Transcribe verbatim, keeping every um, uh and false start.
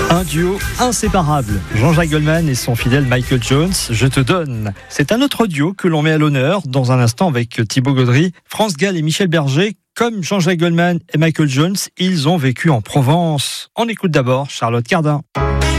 Un duo inséparable, Jean-Jacques Goldman et son fidèle Michael Jones, Je te donne. C'est un autre duo que l'on met à l'honneur dans un instant avec Thibaut Gaudry, France Gall et Michel Berger. Comme Jean-Jacques Goldman et Michael Jones, ils ont vécu en Provence. On écoute d'abord Charlotte Cardin.